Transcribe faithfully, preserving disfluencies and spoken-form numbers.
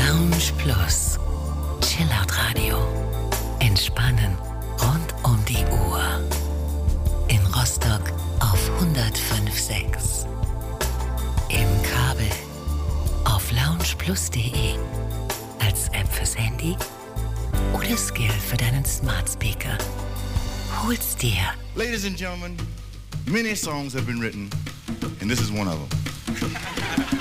Lounge Plus. Chillout Radio. Entspannen rund um die Uhr. In Rostock auf hundertfünf Komma sechs. Im Kabel auf loungeplus punkt de. Als App fürs Handy oder Skill für deinen Smart Speaker. Hol's dir. Ladies and gentlemen, many songs have been written, and this is one of them.